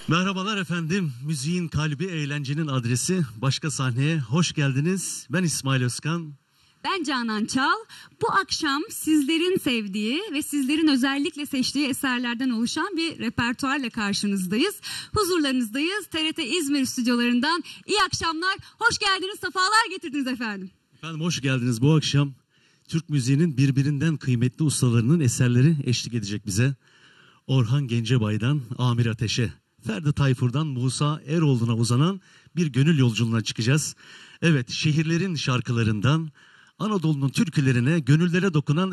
Merhabalar efendim. Müziğin kalbi, eğlencenin adresi. Başka sahneye hoş geldiniz. Ben İsmail Özkan. Ben Canan Çal. Bu akşam sizlerin sevdiği ve sizlerin özellikle seçtiği eserlerden oluşan bir repertuarla karşınızdayız. Huzurlarınızdayız. TRT İzmir stüdyolarından iyi akşamlar. Hoş geldiniz, sefalar getirdiniz efendim. Efendim hoş geldiniz. Bu akşam Türk müziğinin birbirinden kıymetli ustalarının eserleri eşlik edecek bize. Orhan Gencebay'dan Amir Ateş'e, Ferdi Tayfur'dan Musa Eroğlu'na uzanan bir gönül yolculuğuna çıkacağız. Evet, şehirlerin şarkılarından Anadolu'nun türkülerine, gönüllere dokunan